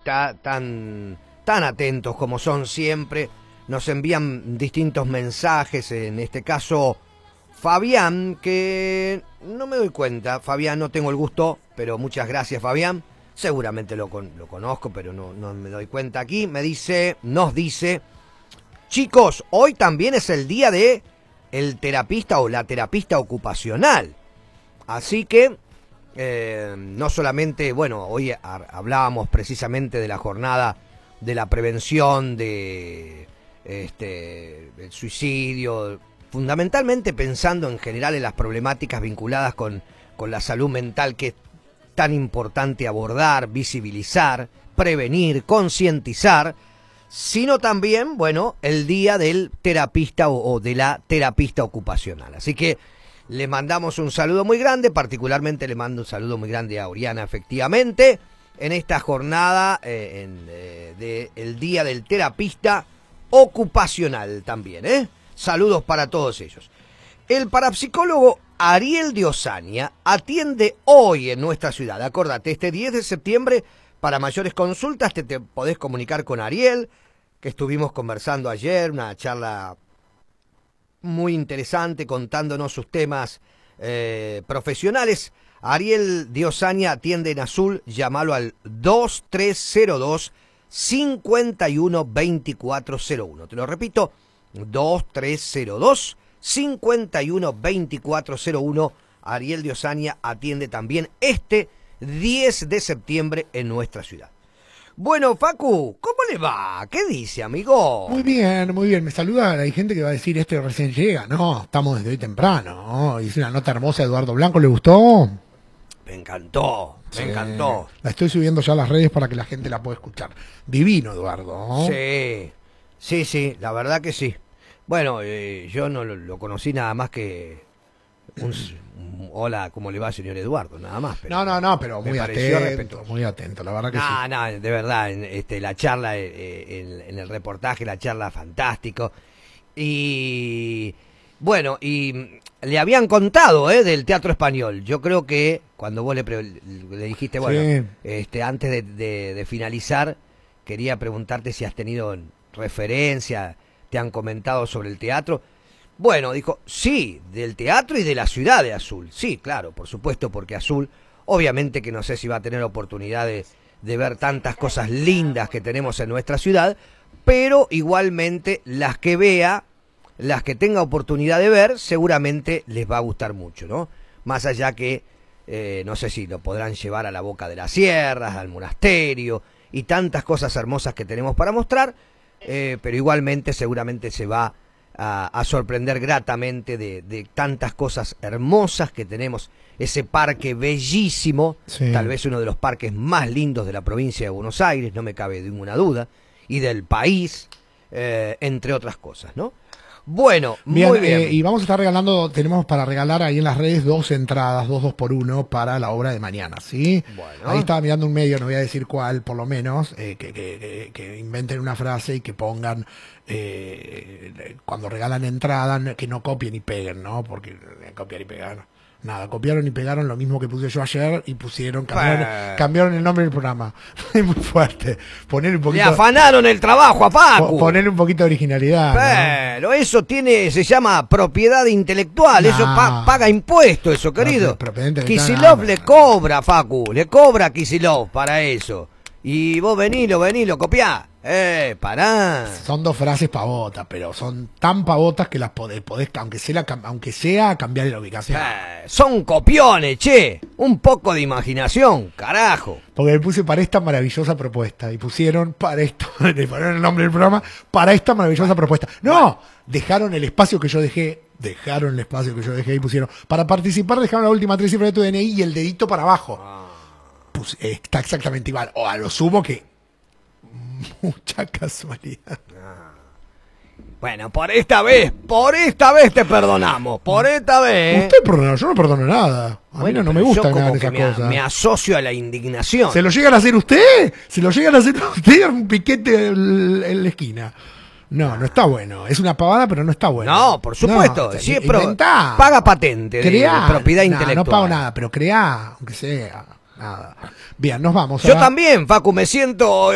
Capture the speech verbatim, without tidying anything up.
ta, tan, tan atentos como son siempre. Nos envían distintos mensajes, en este caso Fabián, que no me doy cuenta. Fabián, no tengo el gusto, pero muchas gracias, Fabián. Seguramente lo, con, lo conozco, pero no, no me doy cuenta aquí. Me dice, nos dice, chicos, hoy también es el día de el terapista o la terapista ocupacional. Así que, eh, no solamente, bueno, hoy hablábamos precisamente de la jornada de la prevención de este, el suicidio, fundamentalmente pensando en general en las problemáticas vinculadas con, con la salud mental, que es tan importante abordar, visibilizar, prevenir, concientizar, sino también, bueno, el día del terapista o, o de la terapista ocupacional. Así que le mandamos un saludo muy grande, particularmente le mando un saludo muy grande a Oriana, efectivamente, en esta jornada eh, en, eh, de el día del terapista ocupacional también, ¿eh? Saludos para todos ellos. El parapsicólogo Ariel de Osaña atiende hoy en nuestra ciudad. Acordate, este diez de septiembre, para mayores consultas te, te podés comunicar con Ariel, que estuvimos conversando ayer, una charla muy interesante contándonos sus temas eh, profesionales. Ariel de Osaña atiende en Azul, llámalo al dos tres cero dos, cinco uno dos cuatro cero uno. Te lo repito, dos tres cero dos, cinco uno dos cuatro cero uno. Ariel de Osaña atiende también este diez de septiembre en nuestra ciudad. Bueno, Facu, ¿cómo le va? ¿Qué dice, amigo? Muy bien, muy bien. Me saluda, hay gente que va a decir, este recién llega. No, estamos desde hoy temprano, ¿no? Hice una nota hermosa de Eduardo Blanco, ¿le gustó? Me encantó, me sí, encantó. La estoy subiendo ya a las redes para que la gente la pueda escuchar. Divino, Eduardo, ¿no? Sí, sí, sí, la verdad que sí. Bueno, eh, yo no lo, lo conocí nada más que un, un hola, ¿cómo le va, señor Eduardo? Nada más. Pero no, no, no, pero muy atento, respetuoso. muy atento, la verdad que no, sí. No, de verdad, en, este, la charla, eh, en, en el reportaje, la charla, fantástico. Y bueno, y le habían contado eh, del teatro español. Yo creo que cuando vos le, le dijiste, bueno, sí. este, antes de, de, de finalizar, quería preguntarte si has tenido referencia, te han comentado sobre el teatro. Bueno, dijo, sí, del teatro y de la ciudad de Azul. Sí, claro, por supuesto, porque Azul, obviamente que no sé si va a tener oportunidad de, de ver tantas cosas lindas que tenemos en nuestra ciudad, pero igualmente las que vea, las que tenga oportunidad de ver, seguramente les va a gustar mucho, ¿no? Más allá que, eh, no sé si lo podrán llevar a la Boca de las Sierras, al monasterio y tantas cosas hermosas que tenemos para mostrar, eh, pero igualmente seguramente se va A, a sorprender gratamente de, de tantas cosas hermosas que tenemos, ese parque bellísimo, sí. Tal vez uno de los parques más lindos de la provincia de Buenos Aires, no me cabe ninguna duda, y del país, eh, entre otras cosas, ¿no? Bueno, bien, muy bien. Eh, y vamos a estar regalando, tenemos para regalar ahí en las redes dos entradas, dos, dos por uno para la obra de mañana, ¿sí? Bueno. Ahí estaba mirando un medio, no voy a decir cuál, por lo menos, eh, que, que, que, que inventen una frase y que pongan, eh, cuando regalan entradas, que no copien y peguen, ¿no? Porque copiar y pegar, nada, copiaron y pegaron lo mismo que puse yo ayer y pusieron, cambiaron, eh. cambiaron el nombre del programa. Es muy fuerte. Poner un poquito, le afanaron el trabajo a Paco. Poner un poquito de originalidad. Pero ¿no? Eso tiene, se llama propiedad intelectual, no. Eso pa paga impuesto, eso, querido. Kicillof le cobra, Facu, le cobra a Kicillof para eso. Y vos venilo, venilo, copiá. Eh, pará. Son dos frases pavotas, pero son tan pavotas que las podés, podés aunque sea, aunque sea cambiar la ubicación. Eh, son copiones, che. Un poco de imaginación, carajo. Porque le puse para esta maravillosa propuesta. Y pusieron para esto, le ponieron el nombre del programa, para esta maravillosa propuesta. No, bueno. Dejaron el espacio que yo dejé, dejaron el espacio que yo dejé y pusieron, para participar dejaron la última tres cifras de tu D N I y el dedito para abajo. Ah. Pues, está exactamente igual. O a lo sumo que mucha casualidad. Ah. Bueno, por esta vez, por esta vez te perdonamos, por esta vez. Usted perdonó, yo no perdono nada. A bueno, mí no, no me gusta nada de esas cosas. Me, me asocio a la indignación. ¿Se lo llegan a hacer usted? ¿Se lo llegan a hacer usted? Un piquete en, en la esquina. No, no está bueno. Es una pavada, pero no está bueno. No, por supuesto. No, sí, pero paga patente creá, de propiedad no, intelectual. No pago nada, pero crea, aunque sea. Nada. Bien, nos vamos. Yo a... también, Facu, me siento